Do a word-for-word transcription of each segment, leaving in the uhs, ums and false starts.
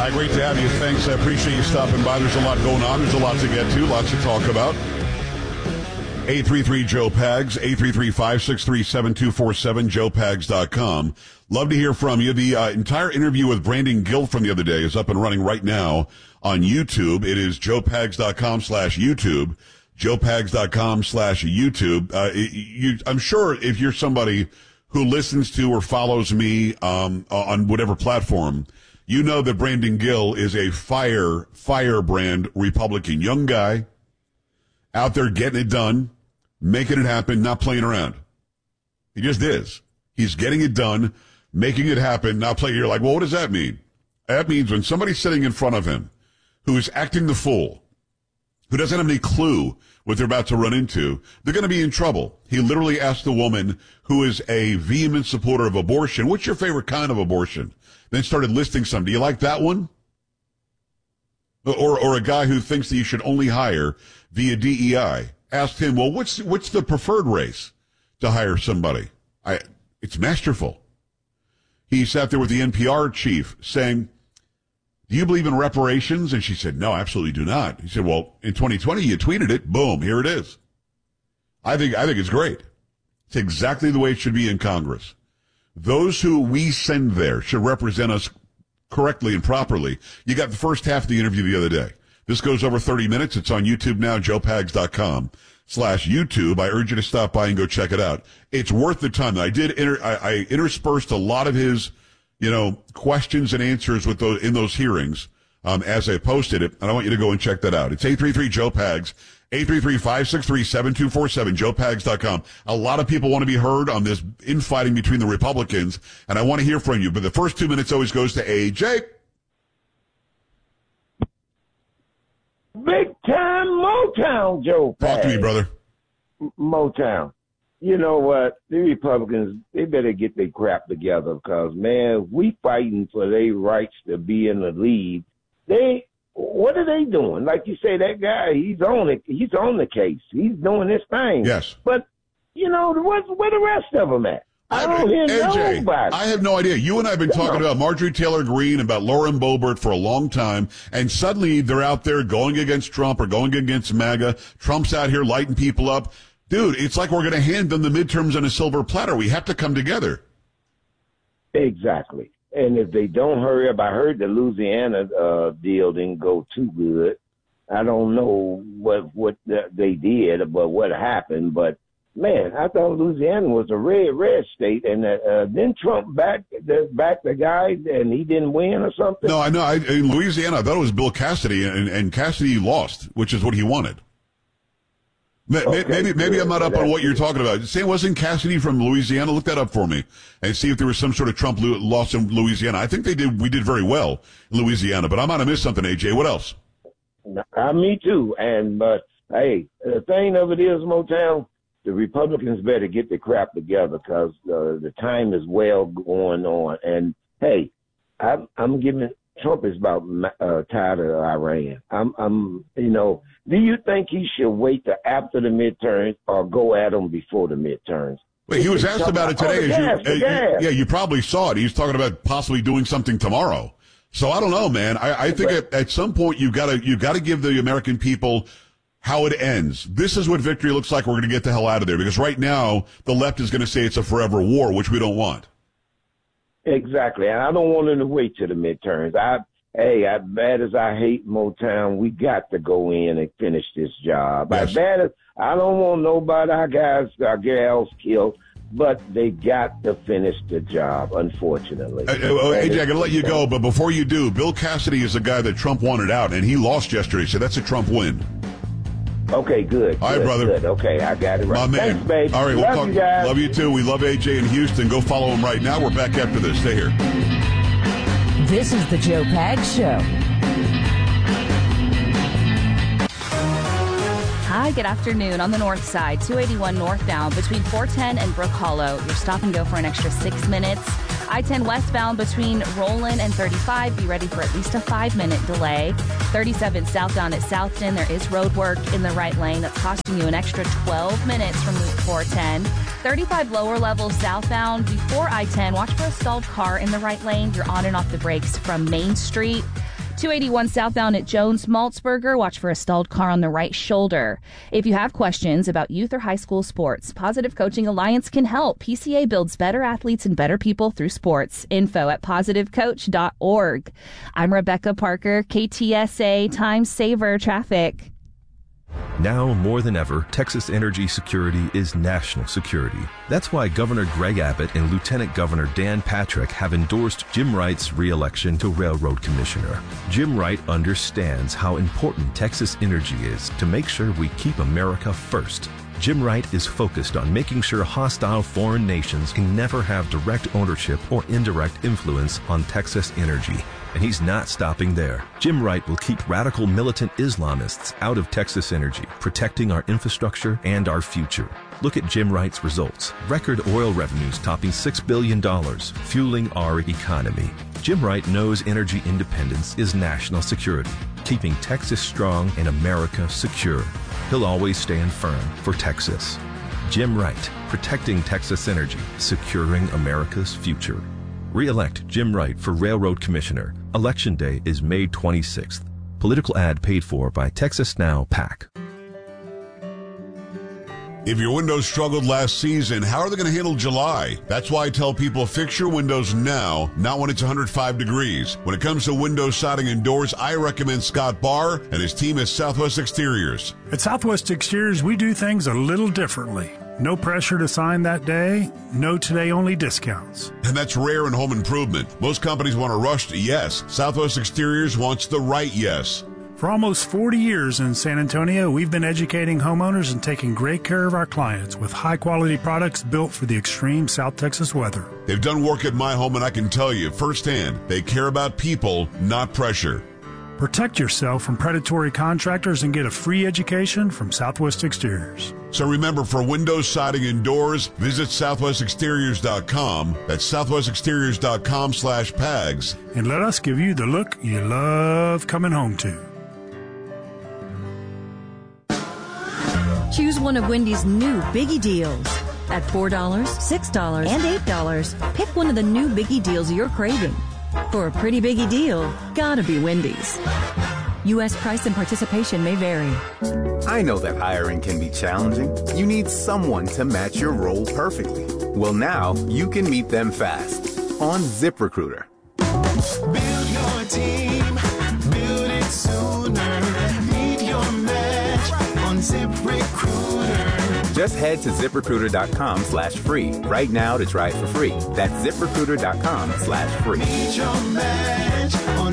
Hi, great to have you. Thanks. I appreciate you stopping by. There's a lot going on. There's a lot to get to, lots to talk about. eight three three, Joe Pags, eight three three, five six three, seven two four seven, joe pags dot com. Love to hear from you. The uh, entire interview with Brandon Gill from the other day is up and running right now on YouTube. It is joe pags dot com slash YouTube, joe pags dot com slash YouTube. Uh, you, I'm sure if you're somebody who listens to or follows me um, on whatever platform, you know that Brandon Gill is a fire, firebrand Republican. Young guy, out there getting it done, making it happen, not playing around. He just is. He's getting it done, making it happen, not playing. You're like, well, what does that mean? That means when somebody's sitting in front of him who is acting the fool, who doesn't have any clue what they're about to run into, they're going to be in trouble. He literally asked a woman who is a vehement supporter of abortion, what's your favorite kind of abortion? Then started listing some. Do you like that one? Or, or a guy who thinks that you should only hire via D E I. Asked him, well, what's, what's the preferred race to hire somebody? I, it's masterful. He sat there with the N P R chief saying, do you believe in reparations? And she said, no, absolutely do not. He said, well, in twenty twenty, you tweeted it. Boom, here it is. I think, I think it's great. It's exactly the way it should be in Congress. Those who we send there should represent us correctly and properly. You got the first half of the interview the other day. This goes over thirty minutes. It's on YouTube now, joe pags dot com slash YouTube. I urge you to stop by and go check it out. It's worth the time. I did, inter, I, I interspersed a lot of his, you know, questions and answers with those, in those hearings, um, as I posted it. And I want you to go and check that out. It's eight three three, Joe Pags, eight three three, five six three, seven two four seven, joe pags dot com. A lot of people want to be heard on this infighting between the Republicans, and I want to hear from you. But the first two minutes always goes to A J. Big time Motown, Joe Pags. Talk to me, brother. Motown. You know what? The Republicans, they better get their crap together because, man, we fighting for their rights to be in the lead. They, what are they doing? Like you say, that guy, he's on it. He's on the case. He's doing his thing. Yes. But, you know, where, where the rest of them at? I don't hear A J, nobody. I have no idea. You and I have been talking about Marjorie Taylor Greene, about Lauren Boebert for a long time, and suddenly they're out there going against Trump or going against MAGA. Trump's out here lighting people up. Dude, it's like we're going to hand them the midterms on a silver platter. We have to come together. Exactly. And if they don't hurry up, I heard the Louisiana uh, deal didn't go too good. I don't know what what they did, but what happened. But, man, I thought Louisiana was a red, red state. And uh, then Trump backed the, back the guy and he didn't win or something. No, I know. I, in Louisiana, I thought it was Bill Cassidy, and, and Cassidy lost, which is what he wanted. Okay, maybe maybe I'm not up on what you're talking about. Say it wasn't Cassidy from Louisiana. Look that up for me and see if there was some sort of Trump loss in Louisiana. I think they did. We did very well in Louisiana, but I might have missed something. A J, what else? Uh, me too. And but hey, the thing of it is, Motown, the Republicans better get their crap together because uh, the time is well going on. And hey, I'm, I'm giving. Trump is about uh, tired of Iran. I'm, I'm, you know, do you think he should wait till after the midterms or go at them before the midterms? Wait, he was asked about it today. Oh, gas, you, uh, yeah, you probably saw it. He was talking about possibly doing something tomorrow. So I don't know, man. I, I think at, at some point you gotta, you gotta give the American people how it ends. This is what victory looks like. We're going to get the hell out of there because right now the left is going to say it's a forever war, which we don't want. Exactly, and I don't want them to wait till the midterms. I, hey, as bad as I hate Motown, we got to go in and finish this job. Yes. As bad as I don't want nobody, our guys, our gals killed, but they got to finish the job, unfortunately. Uh, uh, A J, I got to let you go, but before you do, Bill Cassidy is the guy that Trump wanted out, and he lost yesterday, so that's a Trump win. Okay, good. All right, good, brother. Good. Okay, I got it right. My man. Thanks, babe. All right, we'll love talk. You guys. Love you too. We love A J in Houston. Go follow him right now. We're back after this. Stay here. This is the Joe Pags Show. Hi, good afternoon. On the north side, two eighty-one northbound between four ten and Brook Hollow. Your stop and go for an extra six minutes. I ten westbound between Roland and thirty-five. Be ready for at least a five-minute delay. thirty-seven southbound at Southton. There is road work in the right lane that's costing you an extra twelve minutes from Route four ten. thirty-five lower level southbound before I ten. Watch for a stalled car in the right lane. You're on and off the brakes from Main Street. two eighty-one southbound at Jones Maltzberger. Watch for a stalled car on the right shoulder. If you have questions about youth or high school sports, Positive Coaching Alliance can help. P C A builds better athletes and better people through sports. Info at positive coach dot org. I'm Rebecca Parker, K T S A Time Saver Traffic. Now more than ever, Texas energy security is national security. That's why Governor Greg Abbott and Lieutenant Governor Dan Patrick have endorsed Jim Wright's re-election to Railroad Commissioner. Jim Wright understands how important Texas energy is to make sure we keep America first. Jim Wright is focused on making sure hostile foreign nations can never have direct ownership or indirect influence on Texas energy. And he's not stopping there. Jim Wright will keep radical militant Islamists out of Texas energy, protecting our infrastructure and our future. Look at Jim Wright's results. Record oil revenues topping six billion dollars, fueling our economy. Jim Wright knows energy independence is national security, keeping Texas strong and America secure. He'll always stand firm for Texas. Jim Wright, protecting Texas energy, securing America's future. Re-elect Jim Wright for Railroad Commissioner. Election Day is May twenty-sixth. Political ad paid for by Texas Now PAC. If your windows struggled last season, how are they going to handle July? That's why I tell people fix your windows now, not when it's one hundred five degrees. When it comes to windows, siding, and doors, I recommend Scott Barr and his team at Southwest Exteriors. At Southwest Exteriors, we do things a little differently. No pressure to sign that day, no today-only discounts. And that's rare in home improvement. Most companies want a rushed yes. Southwest Exteriors wants the right yes. For almost forty years in San Antonio, we've been educating homeowners and taking great care of our clients with high-quality products built for the extreme South Texas weather. They've done work at my home, and I can tell you firsthand, they care about people, not pressure. Protect yourself from predatory contractors and get a free education from Southwest Exteriors. So remember, for windows, siding, and doors, visit southwest exteriors dot com. That's southwest exteriors dot com slash PAGS. And let us give you the look you love coming home to. Choose one of Wendy's new Biggie Deals. At four dollars, six dollars, and eight dollars, pick one of the new Biggie Deals you're craving. For a pretty biggie deal, gotta be Wendy's. U S price and participation may vary. I know that hiring can be challenging. You need someone to match your role perfectly. Well, now you can meet them fast on ZipRecruiter. Build your team, build it sooner. Meet your match on ZipRecruiter. Just head to ZipRecruiter.com slash free right now to try it for free. That's ZipRecruiter.com slash free. Meet your match on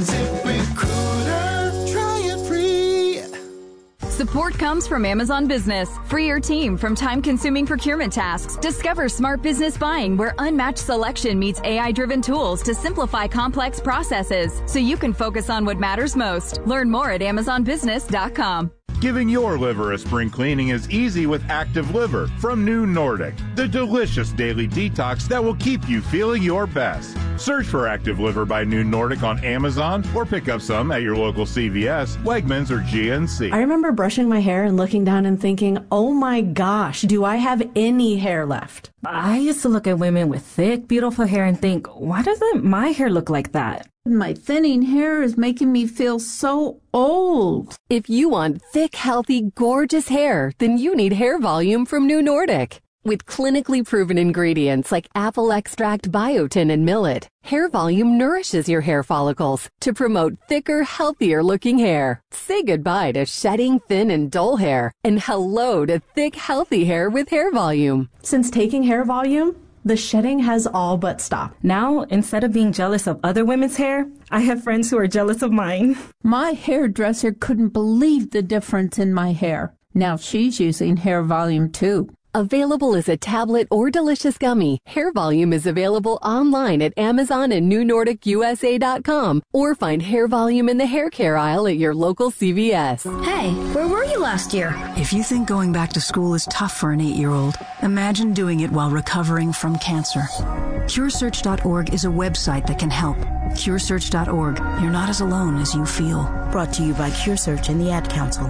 ZipRecruiter. Try it free. Support comes from Amazon Business. Free your team from time-consuming procurement tasks. Discover smart business buying where unmatched selection meets A I-driven tools to simplify complex processes so you can focus on what matters most. Learn more at amazon business dot com. Giving your liver a spring cleaning is easy with Active Liver from New Nordic, the delicious daily detox that will keep you feeling your best. Search for Active Liver by New Nordic on Amazon or pick up some at your local C V S, Wegmans, or G N C. I remember brushing my hair and looking down and thinking, oh my gosh, do I have any hair left? I used to look at women with thick, beautiful hair and think, why doesn't my hair look like that? My thinning hair is making me feel so old. If you want thick, healthy, gorgeous hair, then you need Hair Volume from New Nordic. With clinically proven ingredients like apple extract, biotin, and millet, Hair Volume nourishes your hair follicles to promote thicker, healthier-looking hair. Say goodbye to shedding, thin, and dull hair, and hello to thick, healthy hair with Hair Volume. Since taking Hair Volume, the shedding has all but stopped. Now, instead of being jealous of other women's hair, I have friends who are jealous of mine. My hairdresser couldn't believe the difference in my hair. Now she's using Hair Volume too. Available as a tablet or delicious gummy, Hair Volume is available online at Amazon and New Nordic U S A dot com or find Hair Volume in the hair care aisle at your local C V S. Hey, where were you last year? If you think going back to school is tough for an eight-year-old, imagine doing it while recovering from cancer. Cure Search dot org is a website that can help. Cure Search dot org. You're not as alone as you feel. Brought to you by CureSearch and the Ad Council.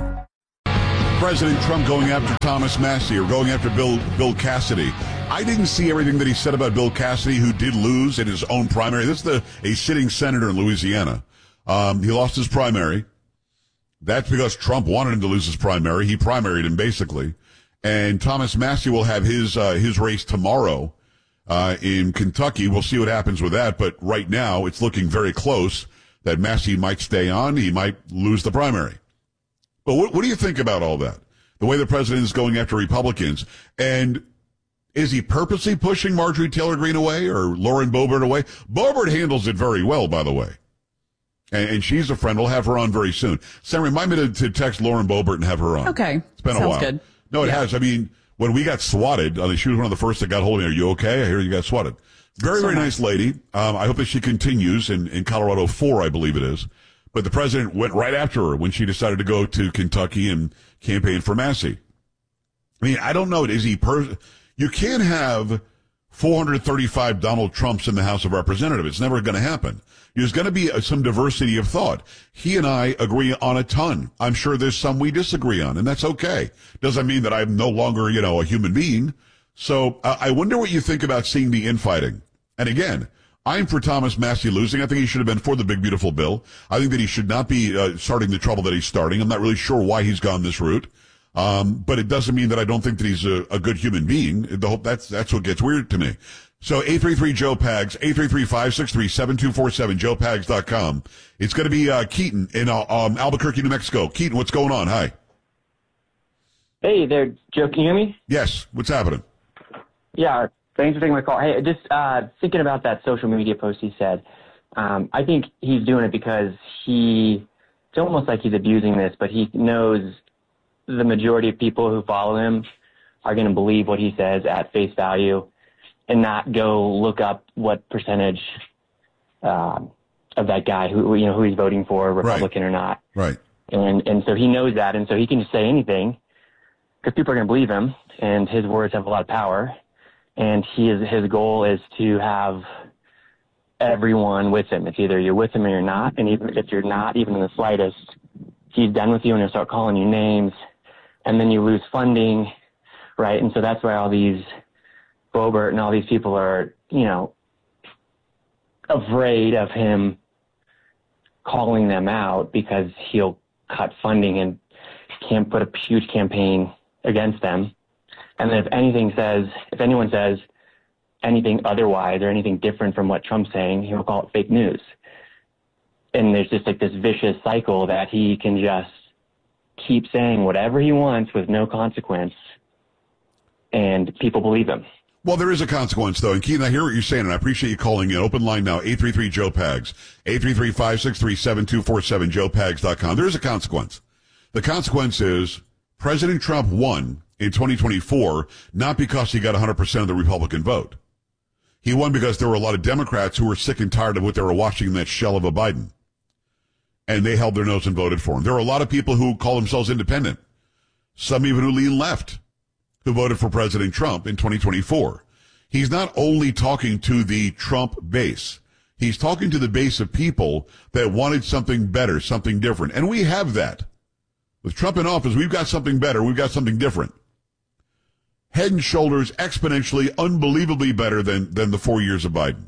President Trump going after Thomas Massie or going after Bill Bill Cassidy. I didn't see everything that he said about Bill Cassidy, who did lose in his own primary. This is the, a sitting senator in Louisiana. Um, he lost his primary. That's because Trump wanted him to lose his primary. He primaried him, basically. And Thomas Massie will have his uh, his race tomorrow uh, in Kentucky. We'll see what happens with that. But right now, it's looking very close that Massie might stay on. He might lose the primary. But what, what do you think about all that? The way the president is going after Republicans. And is he purposely pushing Marjorie Taylor Greene away or Lauren Boebert away? Boebert handles it very well, by the way. And, and she's a friend. We'll have her on very soon. Sam, remind me to, to text Lauren Boebert and have her on. Okay. It's been Sounds a while. Good. No, it yeah. has. I mean, when we got swatted, I mean, she was one of the first that got hold of me. Are you okay? I hear you got swatted. Very, so very nice lady. Um, I hope that she continues in, in Colorado four, I believe it is. But the president went right after her when she decided to go to Kentucky and campaign for Massie. I mean, I don't know. Is he per? You can't have four hundred thirty-five Donald Trumps in the House of Representatives. It's never going to happen. There's going to be some diversity of thought. He and I agree on a ton. I'm sure there's some we disagree on, and that's okay. Doesn't mean that I'm no longer, you know, a human being. So uh, I wonder what you think about seeing the infighting. And again, I'm for Thomas Massie losing. I think he should have been for the big, beautiful bill. I think that he should not be uh, starting the trouble that he's starting. I'm not really sure why he's gone this route. Um, but it doesn't mean that I don't think that he's a, a good human being. The whole, that's, that's what gets weird to me. So eight three three Joe Pags, eight three three, five six three, seven two four seven, joe pags dot com. It's going to be, uh, Keaton in, uh, um, Albuquerque, New Mexico. Keaton, what's going on? Hi. Hey there, Joe, can you hear me? Yes. What's happening? Yeah. Thanks for taking my call. Hey, just, uh, thinking about that social media post he said, um, I think he's doing it because he, it's almost like he's abusing this, but he knows the majority of people who follow him are going to believe what he says at face value and not go look up what percentage uh, of that guy who, you know, who he's voting for, Republican right. or not. Right. And and so he knows that, and so he can just say anything because people are going to believe him, and his words have a lot of power. And he is, his goal is to have everyone with him. It's either you're with him or you're not, and even if you're not, even in the slightest, he's done with you and he'll start calling you names, and then you lose funding, right? And so that's why all these Boebert and all these people are, you know, afraid of him calling them out because he'll cut funding and can't put a huge campaign against them. And then if anything says, if anyone says anything otherwise or anything different from what Trump's saying, he'll call it fake news. And there's just like this vicious cycle that he can just keep saying whatever he wants with no consequence, and people believe him. Well, there is a consequence, though. And Keaton, I hear what you're saying, and I appreciate you calling in. Open line now, eight three three Joe Pags, eight three three, five six three, seven two four seven, joe pags dot com. There is a consequence. The consequence is President Trump won in twenty twenty-four, not because he got one hundred percent of the Republican vote. He won because there were a lot of Democrats who were sick and tired of what they were watching in that shell of a Biden. And they held their nose and voted for him. There are a lot of people who call themselves independent, some even who lean left, who voted for President Trump in twenty twenty-four. He's not only talking to the Trump base. He's talking to the base of people that wanted something better, something different. And we have that. With Trump in office, we've got something better. We've got something different. Head and shoulders, exponentially, unbelievably better than, than the four years of Biden.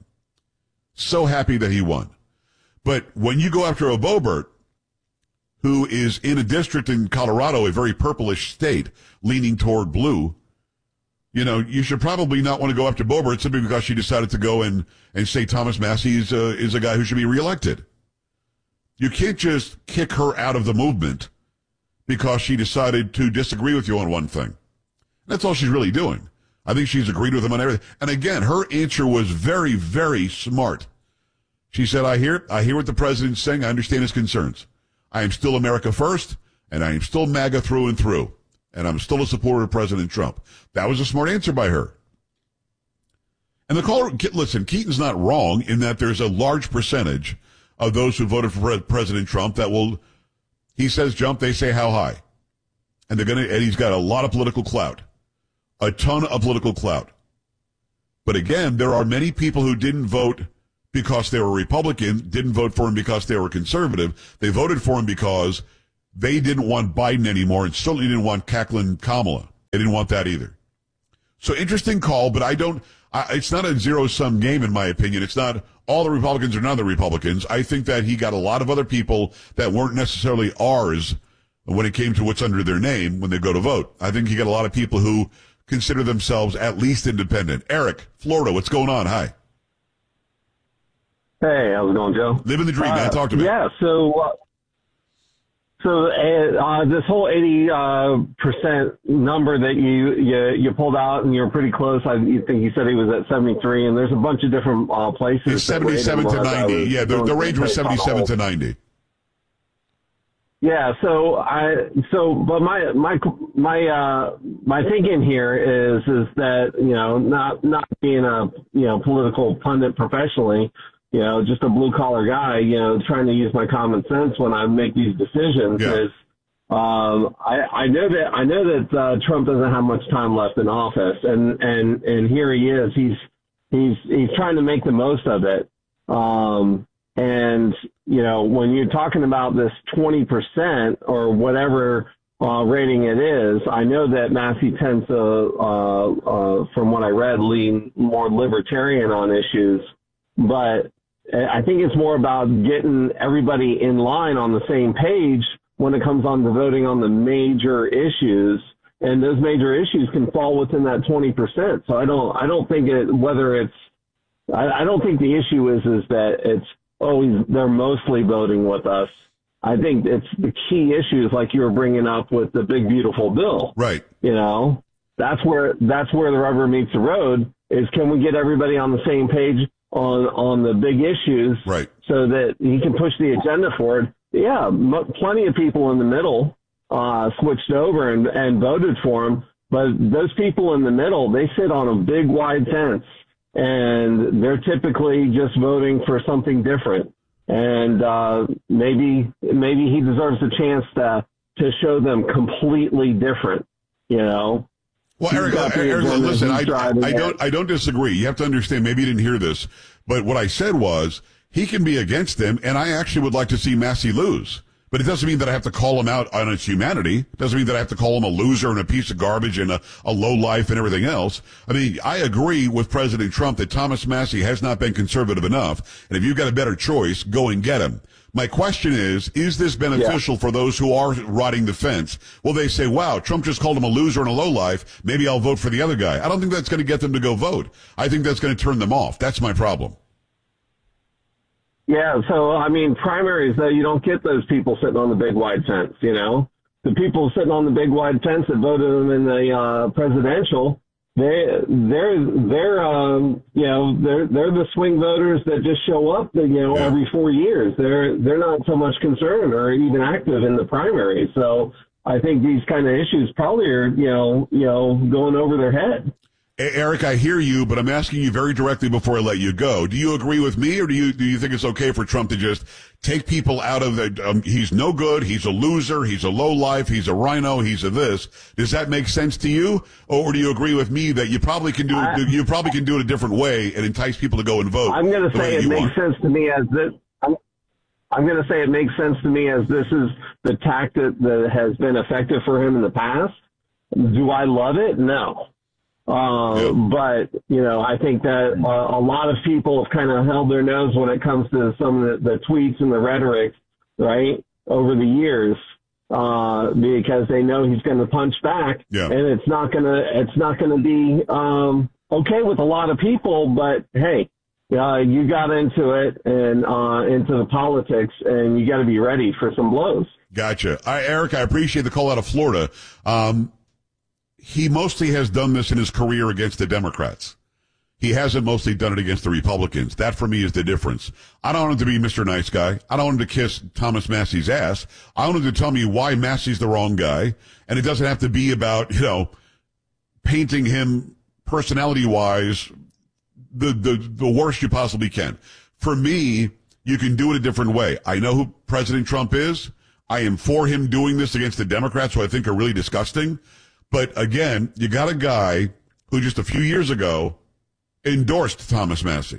So happy that he won. But when you go after a Boebert, who is in a district in Colorado, a very purplish state, leaning toward blue, you know, you should probably not want to go after Boebert simply because she decided to go and, and say Thomas Massie is a, is a guy who should be reelected. You can't just kick her out of the movement because she decided to disagree with you on one thing. That's all she's really doing. I think she's agreed with him on everything. And again, her answer was very, very smart. She said, I hear, I hear what the president's saying. I understand his concerns. I am still America first, and I am still MAGA through and through. And I'm still a supporter of President Trump. That was a smart answer by her. And the caller, listen, Keaton's not wrong in that there's a large percentage of those who voted for President Trump that will, he says jump, they say how high. And they're going to, and he's got a lot of political clout. A ton of political clout. But again, there are many people who didn't vote because they were Republican, didn't vote for him because they were conservative. They voted for him because they didn't want Biden anymore and certainly didn't want cackling Kamala. They didn't want that either. So interesting call, but I don't, I, it's not a zero-sum game in my opinion. It's not all the Republicans are none of the Republicans. I think that he got a lot of other people that weren't necessarily ours when it came to what's under their name when they go to vote. I think he got a lot of people who consider themselves at least independent. Eric, Florida, what's going on? Hi. Hey, how's it going, Joe? Living the dream, uh, man. Talk to me. Yeah, so uh, so uh, this whole eighty percent uh, number that you, you you pulled out, and you're pretty close. I think you said he was at seventy-three, and there's a bunch of different uh, places. It's seventy-seven to ninety. Yeah, the, the range was seventy-seven to ninety. Yeah, so I so but my my my uh my thinking here is is that, you know, not not being a, you know, political pundit professionally, you know, just a blue collar guy, you know, trying to use my common sense when I make these decisions yeah. is um I I know that I know that uh, Trump doesn't have much time left in office, and and and here he is. He's he's he's trying to make the most of it. Um And, you know, when you're talking about this twenty percent or whatever uh, rating it is, I know that Massey tends to, uh, uh, from what I read, lean more libertarian on issues. But I think it's more about getting everybody in line on the same page when it comes on to voting on the major issues. And those major issues can fall within that twenty percent. So I don't, I don't think it, whether it's, I, I don't think the issue is, is that it's, oh, they're mostly voting with us. I think it's the key issues like you were bringing up with the big, beautiful bill. Right. You know, that's where that's where the rubber meets the road is, can we get everybody on the same page on, on the big issues right. so that he can push the agenda forward? Yeah, m- plenty of people in the middle uh, switched over and, and voted for him. But those people in the middle, they sit on a big, wide fence. And they're typically just voting for something different. And uh, maybe maybe he deserves a chance to to show them completely different, you know. Well, Eric, Eric listen, I, I don't I don't disagree. You have to understand, maybe you didn't hear this, but what I said was he can be against them, and I actually would like to see Massey lose. But it doesn't mean that I have to call him out on his humanity. It doesn't mean that I have to call him a loser and a piece of garbage and a, a low life and everything else. I mean, I agree with President Trump that Thomas Massey has not been conservative enough. And if you've got a better choice, go and get him. My question is, is this beneficial yeah. for those who are riding the fence? Well, they say, wow, Trump just called him a loser and a low life. Maybe I'll vote for the other guy. I don't think that's going to get them to go vote. I think that's going to turn them off. That's my problem. Yeah, so, I mean, primaries, though, you don't get those people sitting on the big wide fence, you know? The people sitting on the big wide fence that voted them in the uh, presidential, they, they're, they're, um, you know, they're, they're the swing voters that just show up, you know, yeah. every four years. They're, they're not so much concerned or even active in the primary. So I think these kind of issues probably are, you know, you know, going over their head. Eric, I hear you, but I'm asking you very directly before I let you go. Do you agree with me, or do you do you think it's okay for Trump to just take people out of the, um, he's no good, he's a loser, he's a low life, he's a rhino, he's a this? Does that make sense to you? Or do you agree with me that you probably can do I, you probably can do it a different way and entice people to go and vote? I'm going to say it makes want. sense to me as this. I'm, I'm going to say it makes sense to me as this is the tactic that has been effective for him in the past. Do I love it? No. Uh, yeah. But, you know, I think that uh, a lot of people have kind of held their nose when it comes to some of the, the tweets and the rhetoric, right, over the years, uh, because they know he's going to punch back, yeah. and it's not going to, it's not going to be um, okay with a lot of people. But hey, uh, you got into it and uh, into the politics, and you got to be ready for some blows. Gotcha. I, Eric, I appreciate the call out of Florida. Um, He mostly has done this in his career against the Democrats. He hasn't mostly done it against the Republicans. That, for me, is the difference. I don't want him to be Mister Nice Guy. I don't want him to kiss Thomas Massey's ass. I want him to tell me why Massey's the wrong guy. And it doesn't have to be about, you know, painting him personality-wise the, the, the worst you possibly can. For me, you can do it a different way. I know who President Trump is. I am for him doing this against the Democrats, who I think are really disgusting. But again, you got a guy who just a few years ago endorsed Thomas Massey.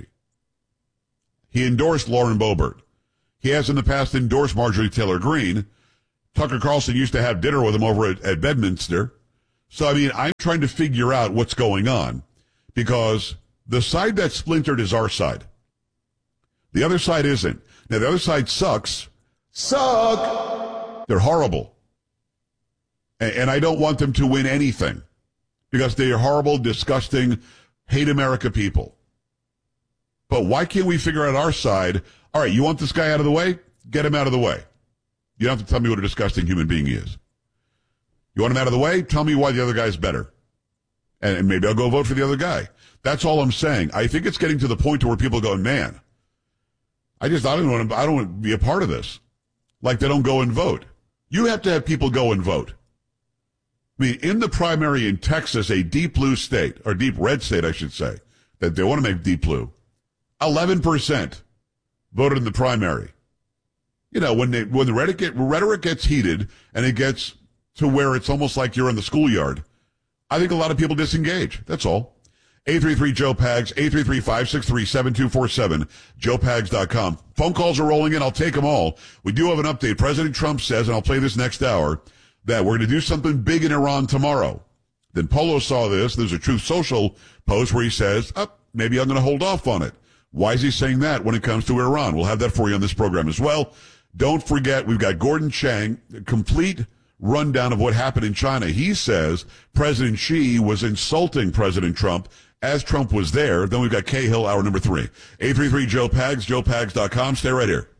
He endorsed Lauren Boebert. He has in the past endorsed Marjorie Taylor Greene. Tucker Carlson used to have dinner with him over at, at Bedminster. So, I mean, I'm trying to figure out what's going on, because the side that splintered is our side. The other side isn't. Now, the other side sucks. Suck! They're horrible. And, and I don't want them to win anything because they are horrible, disgusting, hate America people. But why can't we figure out our side? All right, you want this guy out of the way? Get him out of the way. You don't have to tell me what a disgusting human being he is. You want him out of the way? Tell me why the other guy's better. And, and maybe I'll go vote for the other guy. That's all I'm saying. I think it's getting to the point to where people go, man, I just, I don't want to, I don't want to be a part of this. Like they don't go and vote. You have to have people go and vote. I mean, in the primary in Texas, a deep blue state, or deep red state, I should say, that they want to make deep blue, eleven percent voted in the primary. You know, when they, when the rhetoric, get, rhetoric gets heated and it gets to where it's almost like you're in the schoolyard, I think a lot of people disengage. That's all. eight three three Joe Pags, eight three three, five six three, seven two four seven, joe pags dot com. Phone calls are rolling in. I'll take them all. We do have an update. President Trump says, and I'll play this next hour, that we're going to do something big in Iran tomorrow. Then Polo saw this. There's a Truth Social post where he says, oh, maybe I'm going to hold off on it. Why is he saying that when it comes to Iran? We'll have that for you on this program as well. Don't forget, we've got Gordon Chang, a complete rundown of what happened in China. He says President Xi was insulting President Trump as Trump was there. Then we've got Cahill, hour number three. eight three three Joe Pags, joe pags dot com. Stay right here.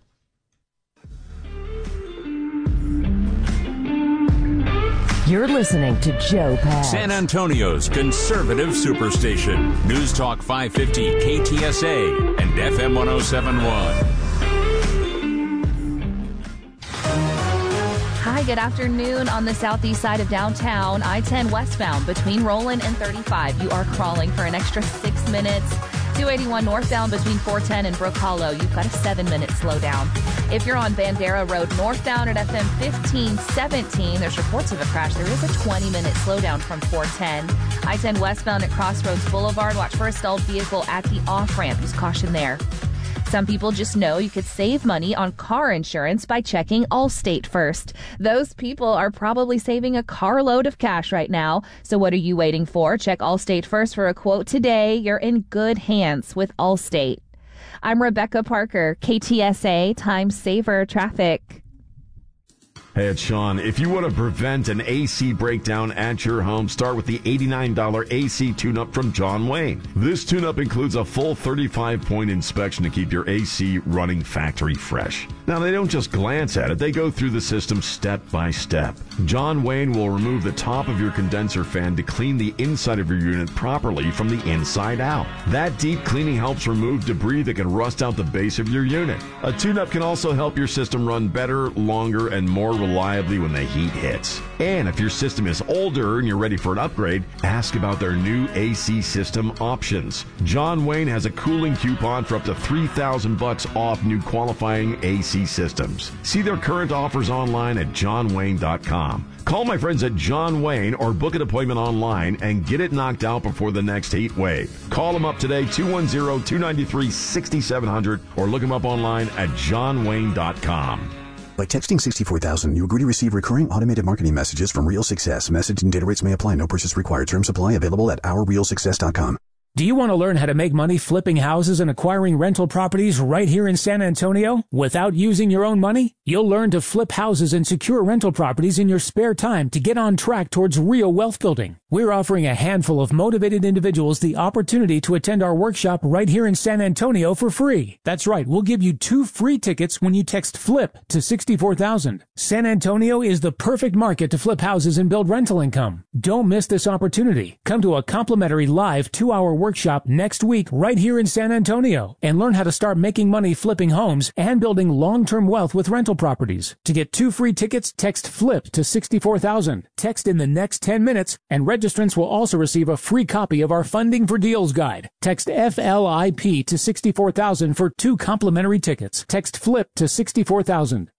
You're listening to Joe Pags. San Antonio's conservative superstation. News Talk five fifty K T S A and F M one oh seven point one. Hi, good afternoon. On the southeast side of downtown, I ten westbound between Roland and thirty-five. You are crawling for an extra six minutes. two eighty-one northbound between four ten and Brook Hollow. You've got a seven-minute slowdown. If you're on Bandera Road northbound at F M fifteen seventeen, there's reports of a crash. There is a twenty-minute slowdown from four ten. I ten westbound at Crossroads Boulevard. Watch for a stalled vehicle at the off-ramp. Use caution there. Some people just know you could save money on car insurance by checking Allstate first. Those people are probably saving a carload of cash right now. So what are you waiting for? Check Allstate first for a quote today. You're in good hands with Allstate. I'm Rebecca Parker, K T S A Time Saver Traffic. Hey, it's Sean. If you want to prevent an A C breakdown at your home, start with the eighty-nine dollars A C tune-up from John Wayne. This tune-up includes a full thirty-five point inspection to keep your A C running factory fresh. Now, they don't just glance at it. They go through the system step by step. John Wayne will remove the top of your condenser fan to clean the inside of your unit properly from the inside out. That deep cleaning helps remove debris that can rust out the base of your unit. A tune-up can also help your system run better, longer, and more reliably when the heat hits. And if your system is older and you're ready for an upgrade, ask about their new A C system options. John Wayne has a cooling coupon for up to three thousand bucks off new qualifying A C systems. See their current offers online at john wayne dot com. Call my friends at John Wayne or book an appointment online and get it knocked out before the next heat wave. Call them up today, two one zero, two nine three, six seven zero zero, or look them up online at john wayne dot com. By texting sixty-four thousand, you agree to receive recurring automated marketing messages from Real Success. Message and data rates may apply. No purchase required. Terms apply. Available at our real success dot com. Do you want to learn how to make money flipping houses and acquiring rental properties right here in San Antonio without using your own money? You'll learn to flip houses and secure rental properties in your spare time to get on track towards real wealth building. We're offering a handful of motivated individuals the opportunity to attend our workshop right here in San Antonio for free. That's right, we'll give you two free tickets when you text FLIP to sixty-four thousand. San Antonio is the perfect market to flip houses and build rental income. Don't miss this opportunity. Come to a complimentary live two-hour workshop next week right here in San Antonio and learn how to start making money flipping homes and building long-term wealth with rental properties. To get two free tickets, text FLIP to sixty-four thousand. Text in the next ten minutes and registrants will also receive a free copy of our Funding for Deals guide. Text F L I P to sixty-four thousand for two complimentary tickets. Text FLIP to sixty-four thousand.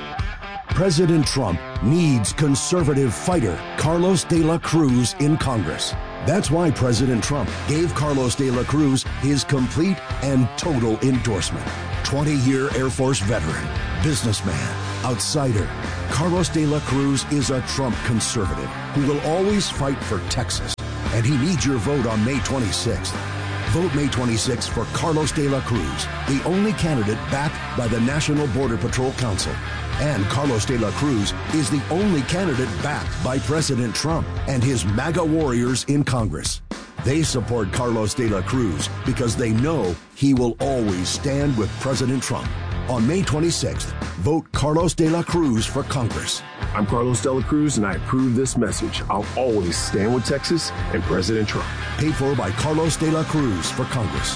President Trump needs conservative fighter Carlos de la Cruz in Congress. That's why President Trump gave Carlos de la Cruz his complete and total endorsement. twenty-year Air Force veteran, businessman, outsider. Carlos de la Cruz is a Trump conservative who will always fight for Texas, and he needs your vote on May twenty-sixth. Vote May twenty-sixth for Carlos de la Cruz, the only candidate backed by the National Border Patrol Council. And Carlos de la Cruz is the only candidate backed by President Trump and his MAGA warriors in Congress. They support Carlos de la Cruz because they know he will always stand with President Trump. On May twenty-sixth, vote Carlos de la Cruz for Congress. I'm Carlos de la Cruz, and I approve this message. I'll always stand with Texas and President Trump. Paid for by Carlos de la Cruz for Congress.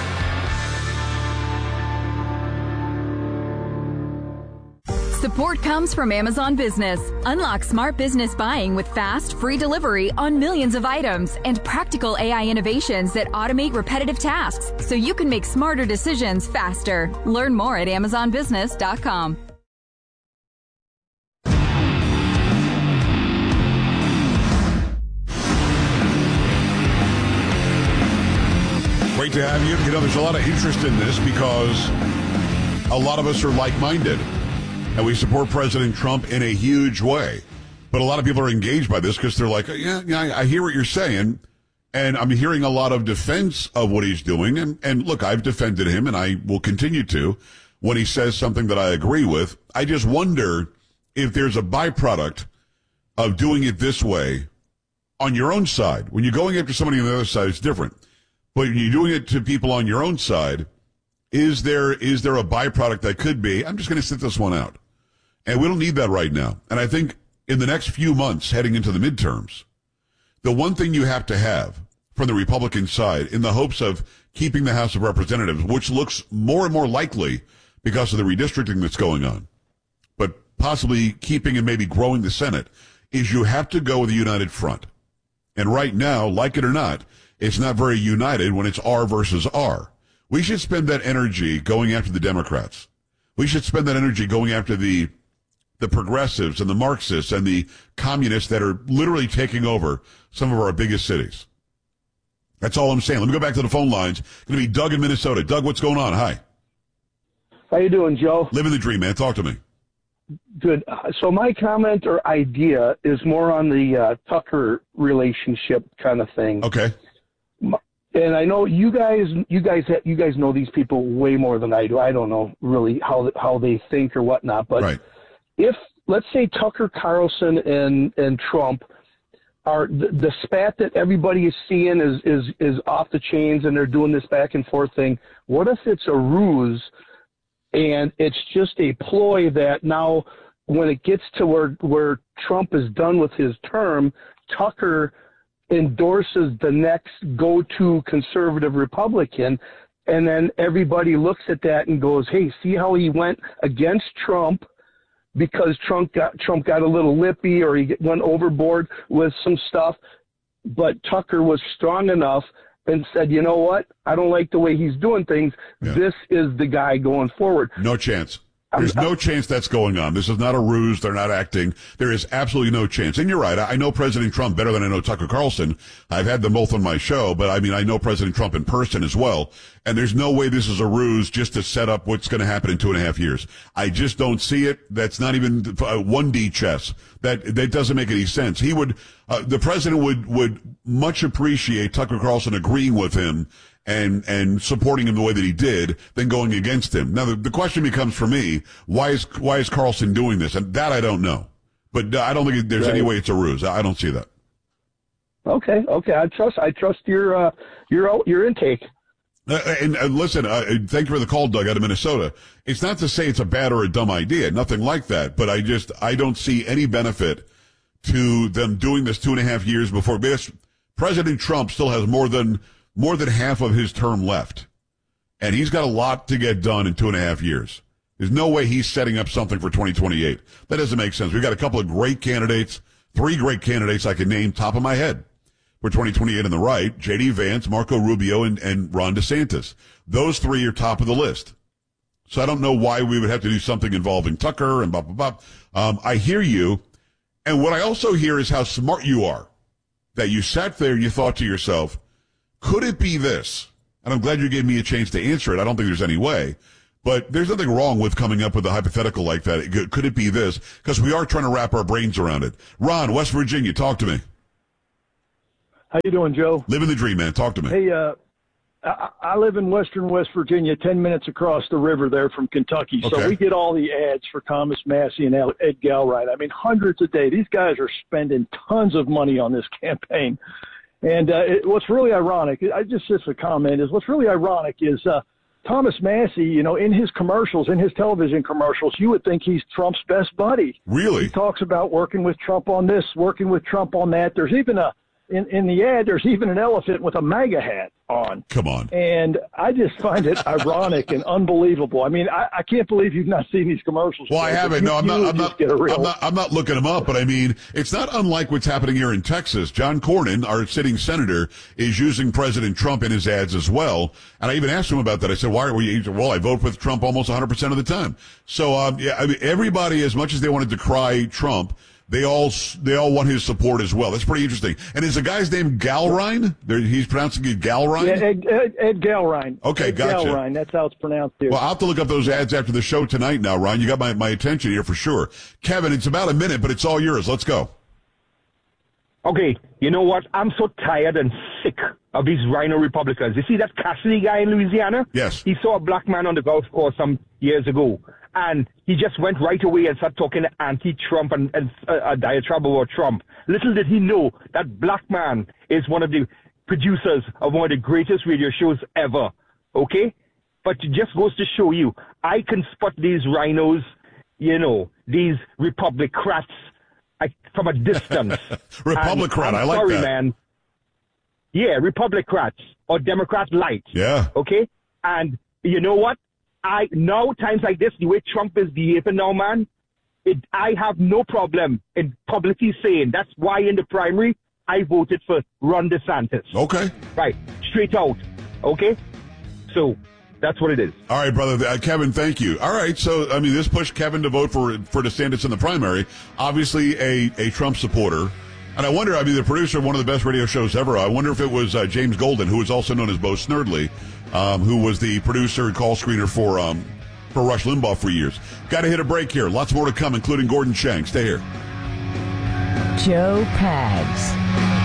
Support comes from Amazon Business. Unlock smart business buying with fast, free delivery on millions of items and practical A I innovations that automate repetitive tasks so you can make smarter decisions faster. Learn more at amazon business dot com. Great to have you. You know, there's a lot of interest in this because a lot of us are like-minded. And we support President Trump in a huge way. But a lot of people are engaged by this because they're like, yeah, yeah, I hear what you're saying. And I'm hearing a lot of defense of what he's doing. And, and look, I've defended him and I will continue to when he says something that I agree with. I just wonder if there's a byproduct of doing it this way on your own side. When you're going after somebody on the other side, it's different. But when you're doing it to people on your own side, is there is there a byproduct that could be, I'm just going to sit this one out. And we don't need that right now. And I think in the next few months heading into the midterms, the one thing you have to have from the Republican side in the hopes of keeping the House of Representatives, which looks more and more likely because of the redistricting that's going on, but possibly keeping and maybe growing the Senate, is you have to go with a united front. And right now, like it or not, it's not very united when it's R versus R. We should spend that energy going after the Democrats. We should spend that energy going after the the progressives and the Marxists and the communists that are literally taking over some of our biggest cities. That's all I'm saying. Let me go back to the phone lines. It's going to be Doug in Minnesota. Doug, what's going on? Hi. How you doing, Joe? Living the dream, man. Talk to me. Good. Uh, so my comment or idea is more on the uh, Tucker relationship kind of thing. Okay. And I know you guys, you guys, you guys know these people way more than I do. I don't know really how how they think or whatnot, but right. If, let's say, Tucker Carlson and, and Trump are the, the spat that everybody is seeing is, is, is off the chains and they're doing this back and forth thing, what if it's a ruse and it's just a ploy that now when it gets to where, where Trump is done with his term, Tucker endorses the next go-to conservative Republican, and then everybody looks at that and goes, hey, see how he went against Trump because Trump got Trump got a little lippy or he went overboard with some stuff, but Tucker was strong enough and said, you know what, I don't like the way he's doing things. Yeah. This is the guy going forward. No chance. There's no chance that's going on. This is not a ruse. They're not acting. There is absolutely no chance. And you're right. I know President Trump better than I know Tucker Carlson. I've had them both on my show, but I mean, I know President Trump in person as well. And there's no way this is a ruse just to set up what's going to happen in two and a half years. I just don't see it. That's not even one D chess. That, that doesn't make any sense. He would, uh, the president would, would much appreciate Tucker Carlson agreeing with him and, and supporting him the way that he did than going against him. Now, the, the question becomes for me, why is, why is Carlson doing this? And that I don't know. But I don't think there's right. any way it's a ruse. I don't see that. Okay. Okay. I trust, I trust your, uh, your, your intake. Uh, and uh, listen, uh, thank you for the call, Doug, out of Minnesota. It's not to say it's a bad or a dumb idea. Nothing like that. But I just, I don't see any benefit to them doing this two and a half years before. Because President Trump still has more than, more than half of his term left. And he's got a lot to get done in two and a half years. There's no way he's setting up something for twenty twenty-eight. That doesn't make sense. We've got a couple of great candidates, three great candidates I can name top of my head for twenty twenty-eight on the right, J D Vance, Marco Rubio, and, and Ron DeSantis. Those three are top of the list. So I don't know why we would have to do something involving Tucker and blah, blah, blah. Um, I hear you. And what I also hear is how smart you are, that you sat there and you thought to yourself, could it be this? And I'm glad you gave me a chance to answer it. I don't think there's any way. But there's nothing wrong with coming up with a hypothetical like that. Could it be this? Because we are trying to wrap our brains around it. Ron, West Virginia, talk to me. How you doing, Joe? Living the dream, man. Talk to me. Hey, uh, I, I live in western West Virginia, ten minutes across the river there from Kentucky. Okay. So we get all the ads for Thomas Massie and Ed Galbraith. I mean, hundreds a day. These guys are spending tons of money on this campaign. And uh, it, what's really ironic, I just just a comment, is what's really ironic is uh, Thomas Massie, you know, in his commercials, in his television commercials, you would think he's Trump's best buddy. Really? He talks about working with Trump on this, working with Trump on that. There's even a, in, in the ad, there's even an elephant with a MAGA hat on. Come on. And I just find it ironic and unbelievable. I mean, I, I can't believe you've not seen these commercials. Well, I haven't. You, no, I'm not, I'm, not, real... I'm not. I'm not looking them up, but I mean, it's not unlike what's happening here in Texas. John Cornyn, our sitting senator, is using President Trump in his ads as well. And I even asked him about that. I said, why are we, well, I vote with Trump almost one hundred percent of the time. So, um, yeah, I mean, everybody, as much as they want to decry Trump, They all they all want his support as well. That's pretty interesting. And is the guy's name Galrine? There, he's pronouncing it Galrine? Yeah, Ed, Ed, Ed Galrine. Okay, Ed gotcha. Galrine, that's how it's pronounced here. Well, I'll have to look up those ads after the show tonight now, Ryan. You got my, my attention here for sure. Kevin, it's about a minute, but it's all yours. Let's go. Okay, you know what? I'm so tired and sick of these rhino Republicans. You see that Cassidy guy in Louisiana? Yes. He saw a black man on the golf course some years ago, and he just went right away and started talking anti-Trump and, and uh, a diatribe about Trump. Little did he know that black man is one of the producers of one of the greatest radio shows ever, okay? But it just goes to show you, I can spot these rhinos, you know, these Republicrats, I, from a distance. Republicrat, I like sorry, that. Man. Yeah, Republicrats or Democrat light. Yeah. Okay? And you know what? I now times like this, the way Trump is behaving now, man, it, I have no problem in publicly saying that's why in the primary I voted for Ron DeSantis. Okay. Right. Straight out. Okay? So that's what it is. All right, brother. Uh, Kevin, thank you. All right, so, I mean, this pushed Kevin to vote for for DeSantis in the primary. Obviously a, a Trump supporter. And I wonder, I mean, the producer of one of the best radio shows ever, I wonder if it was uh, James Golden, who is also known as Bo Snerdley, um, who was the producer and call screener for, um, for Rush Limbaugh for years. Got to hit a break here. Lots more to come, including Gordon Chang. Stay here. Joe Pags.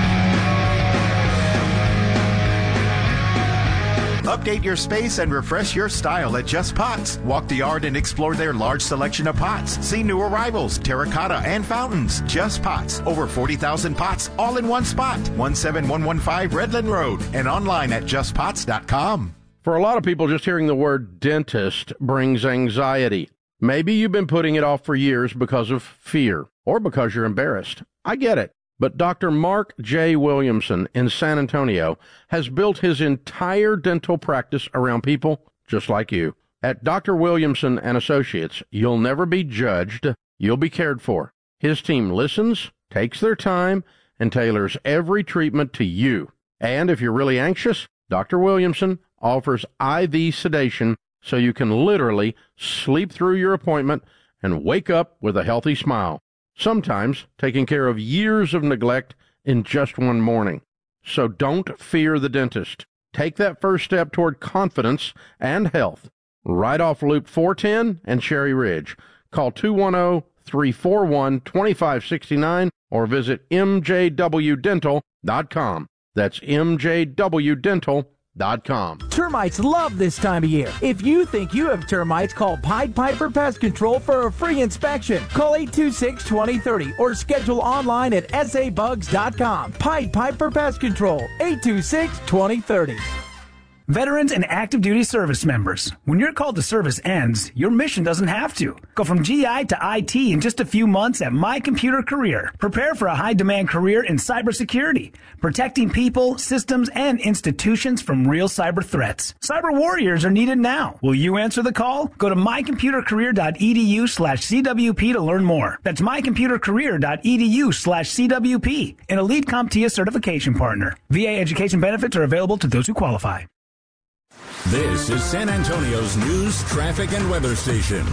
Update your space and refresh your style at Just Pots. Walk the yard and explore their large selection of pots. See new arrivals, terracotta, and fountains. Just Pots. Over forty thousand pots, all in one spot. one seven one one five Redland Road and online at just pots dot com. For a lot of people, just hearing the word dentist brings anxiety. Maybe you've been putting it off for years because of fear or because you're embarrassed. I get it. But Doctor Mark J. Williamson in San Antonio has built his entire dental practice around people just like you. At Doctor Williamson and Associates, you'll never be judged. You'll be cared for. His team listens, takes their time, and tailors every treatment to you. And if you're really anxious, Doctor Williamson offers I V sedation so you can literally sleep through your appointment and wake up with a healthy smile. Sometimes taking care of years of neglect in just one morning. So don't fear the dentist. Take that first step toward confidence and health. Right off Loop four ten and Cherry Ridge. Call two one zero, three four one, two five six nine or visit m j w dental dot com. That's m j w dental dot com. Termites love this time of year. If you think you have termites, call Pied Piper Pest Control for a free inspection. Call eight two six, two zero three zero or schedule online at s a bugs dot com. Pied Piper Pest Control, eight two six, two zero three zero. Veterans and active duty service members, when your call to service ends, your mission doesn't have to. Go from G I to I T in just a few months at My Computer Career. Prepare for a high-demand career in cybersecurity, protecting people, systems, and institutions from real cyber threats. Cyber warriors are needed now. Will you answer the call? Go to my computer career dot e d u slash c w p to learn more. That's my computer career dot e d u slash c w p, an Elite CompTIA certification partner. V A education benefits are available to those who qualify. This is San Antonio's news, traffic, and weather station.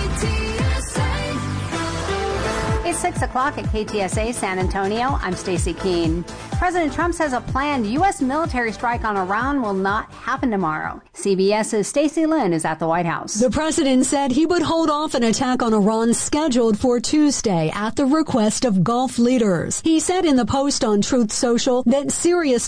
It's six o'clock at K T S A San Antonio. I'm Stacey Keene. President Trump says a planned U S military strike on Iran will not happen tomorrow. CBS's Stacey Lynn is at the White House. The president said he would hold off an attack on Iran scheduled for Tuesday at the request of Gulf leaders. He said in the post on Truth Social that serious